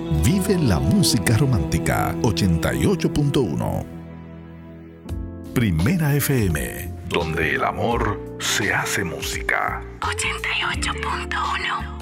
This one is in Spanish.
Vive la música romántica 88.1. Primera FM, donde el amor se hace música. 88.1.